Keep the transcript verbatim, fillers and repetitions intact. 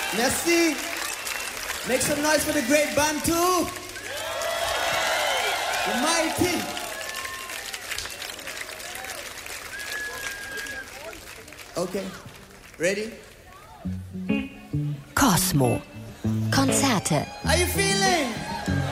Merci. Make some noise for the great band too. The mighty. Okay, ready? Cosmo. Konzerte. How you feeling?